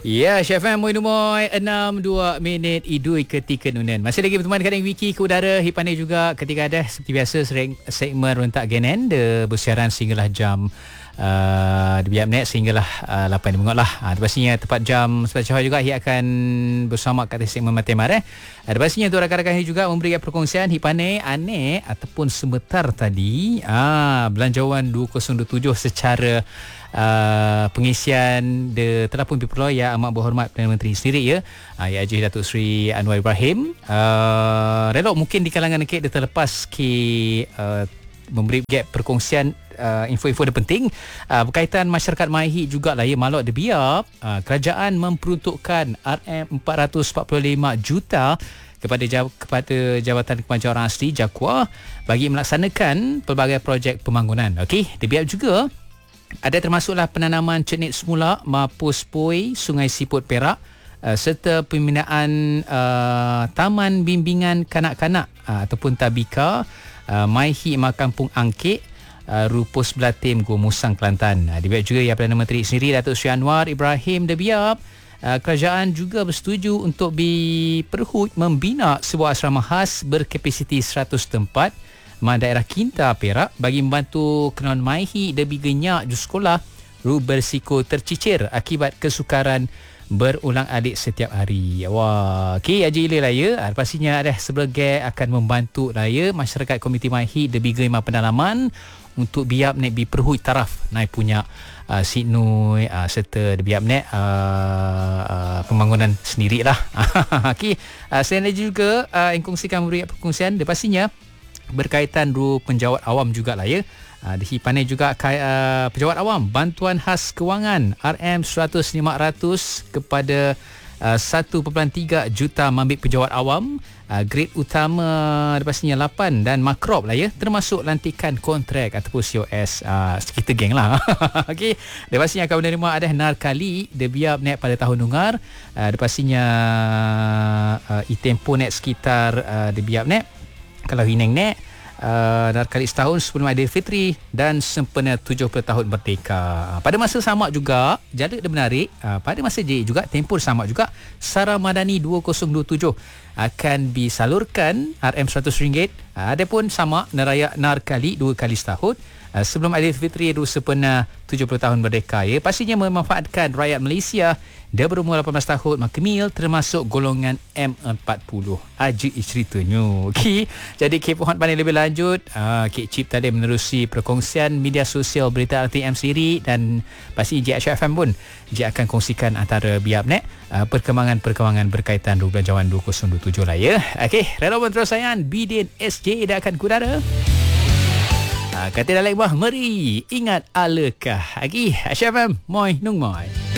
Ya, Chef M, Moy 6.2 minit idui ketika nunan. Masih lagi berteman dengan Wiki ke udara. Hipane juga ketika ada seperti biasa segmen rentak Genen de bersiaran sehinggalah jam di biar minit sehinggalah 8 minit lah. Pastinya tepat jam sebelah juga ia akan bersama kat segmen Matemar. Pastinya untuk rakan-rakan juga memberikan perkongsian Hipane aneh ataupun sebentar tadi belanjawan 2027 secara pengisian de telefon Piperlo yang amat berhormat Perdana Menteri sendiri ya. Ya Haji Datuk Seri Anwar Ibrahim. Relok mungkin di kalangan nekik dia terlepas memberi gap perkongsian info-info yang penting berkaitan masyarakat Maihi jugalah ya malok de biar kerajaan memperuntukkan RM445 juta kepada Jabatan Kemajuan Orang Asli JAKWA bagi melaksanakan pelbagai projek pembangunan. Okey, de biar juga ada termasuklah penanaman cenit semula Mapus Poi Sungai Siput Perak serta pembinaan taman bimbingan kanak-kanak ataupun tabika Maihi Makampung Angkit Rupus Belatim Gua Musang Kelantan. Dibiak juga ya Perdana Menteri sendiri Datuk Seri Anwar Ibrahim Debiab kerajaan juga bersetuju untuk Perhut membina sebuah asrama khas berkapasiti 100 tempat daerah Kinta Perak bagi membantu kenalan Maihi lebih genyak di sekolah bersiko tercicir akibat kesukaran berulang alik setiap hari. Wah, okey Haji Ilai lah ya. Pastinya ada sebagai akan membantu lah ya masyarakat komuniti Maihi lebih gemar pendalaman untuk biap nek bi perhui taraf naik punya Sidnui serta biap nek pembangunan sendirilah. Okey, selain itu juga yang kongsikan memberi perkongsian dia pastinya berkaitan penjawat awam jugalah ya. Di Hipane juga penjawat awam bantuan khas kewangan RM100,500 kepada 1.3 juta mambik penjawat awam grade utama pastinya 8 dan makrop lah ya, termasuk lantikan kontrak ataupun COS kita geng lah. Okey, dia pastinya akan menerima ada narkali dia biar naik pada tahun dengar dia pastinya itempo naik sekitar dia biar naik kalau Hineng nek kali setahun sebelum Aidilfitri dan sempena 70 tahun merdeka. Pada masa sama juga jala dia menarik pada masa juga tempoh sama juga Sara Madani 2027 akan disalurkan RM100. Adapun sama neraya narkali 2 kali setahun sebelum Aidilfitri sempena 70 tahun merdeka ya. Pastinya memanfaatkan rakyat Malaysia dia berumur 18 tahun makmil termasuk golongan M40. Aji ceritanya. Okey. Jadi Kip Puan pandai lebih lanjut. Kip Cip tadi menerusi perkongsian media sosial berita RTM sendiri dan pasti JHFM pun dia akan kongsikan antara biap nek perkembangan-perkembangan berkaitan belanjawan 2027 lah ya. Okey, relevan terus sayang Bidin SJ dah akan kudara. Kata dalam mari ingat alakah. Okey, HFM Moy Nung Moy.